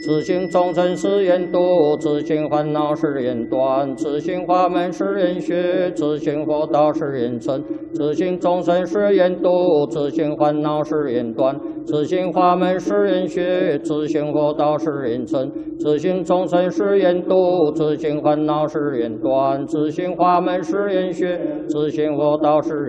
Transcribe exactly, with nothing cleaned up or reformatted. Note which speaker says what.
Speaker 1: 自性众生是缘度，自性烦恼是缘断，自性法门是缘学，自性佛道是缘成。自性众生是缘度，自性烦恼是缘断，自性法门是缘学，自性佛道是缘成。自性众生是缘度，自性烦恼是缘断，自性法门是缘学，自性佛道是缘